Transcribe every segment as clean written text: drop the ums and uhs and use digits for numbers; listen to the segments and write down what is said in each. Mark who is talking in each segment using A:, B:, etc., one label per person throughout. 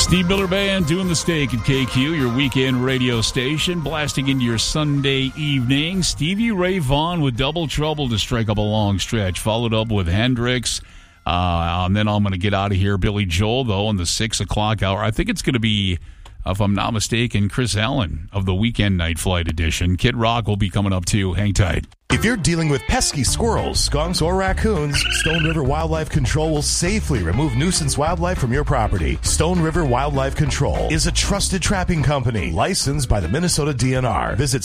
A: Steve Miller Band doing the steak at KQ, your weekend radio station, blasting into your Sunday evening. Stevie Ray Vaughan with Double Trouble to strike up a long stretch, followed up with Hendrix. And then I'm going to get out of here. Billy Joel, though, in the 6 o'clock hour. I think it's going to be, if I'm not mistaken, Chris Allen of the Weekend Night Flight edition. Kid Rock will be coming up, too. Hang tight.
B: If you're dealing with pesky squirrels, skunks, or raccoons, Stone River Wildlife Control will safely remove nuisance wildlife from your property. Stone River Wildlife Control is a trusted trapping company licensed by the Minnesota DNR. Visit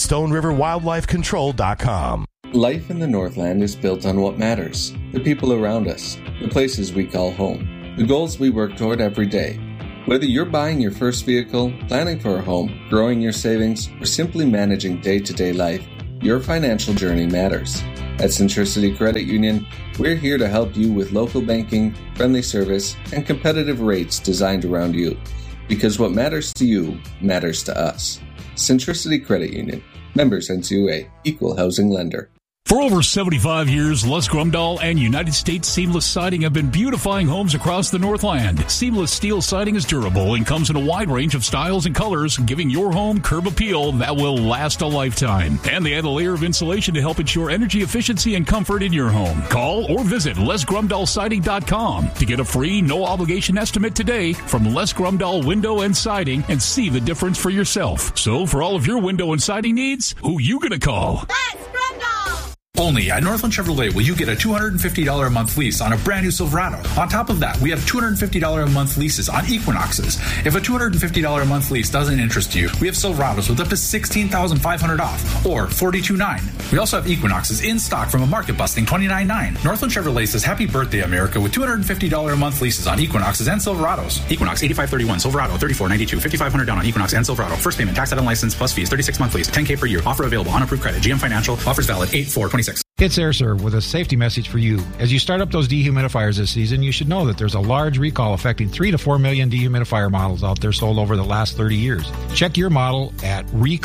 B: StoneRiverWildlifeControl.com.
C: Life in the Northland is built on what matters, the people around us, the places we call home, the goals we work toward every day. Whether you're buying your first vehicle, planning for a home, growing your savings, or simply managing day-to-day life, your financial journey matters. At Centricity Credit Union, we're here to help you with local banking, friendly service, and competitive rates designed around you. Because what matters to you matters to us. Centricity Credit Union. Members NCUA. Equal housing lender.
A: For over 75 years, Les Grumdahl and United States Seamless Siding have been beautifying homes across the Northland. Seamless steel siding is durable and comes in a wide range of styles and colors, giving your home curb appeal that will last a lifetime. And they add a layer of insulation to help ensure energy efficiency and comfort in your home. Call or visit LesGrumdahlSiding.com to get a free, no-obligation estimate today from Les Grumdahl Window and Siding and see the difference for yourself. So for all of your window and siding needs, who you gonna call?
D: Les Grumdahl!
E: Only at Northland Chevrolet will you get a $250 a month lease on a brand new Silverado. On top of that, we have $250 a month leases on Equinoxes. If a $250 a month lease doesn't interest you, we have Silverados with up to $16,500 off, or $42,900. We also have Equinoxes in stock from a market-busting $29,900. Northland Chevrolet says happy birthday, America, with $250 a month leases on Equinoxes and Silverados. Equinox, $8531, Silverado, $3492, $5,500 down on Equinox and Silverado. First payment, tax and license plus fees, 36-month lease, $10K per year. Offer available on approved credit. GM Financial. Offers valid 8/4/26.
F: It's AirServe with a safety message for you. As you start up those dehumidifiers this season, you should know that there's a large recall affecting 3 to 4 million dehumidifier models out there sold over the last 30 years. Check your model at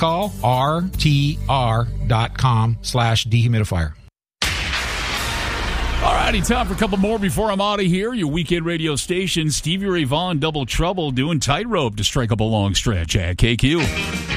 F: recallrtr.com/dehumidifier.
A: All righty, time for a couple more before I'm out of here. Your weekend radio station, Stevie Ray Vaughan, Double Trouble, doing tightrope to strike up a long stretch at KQ.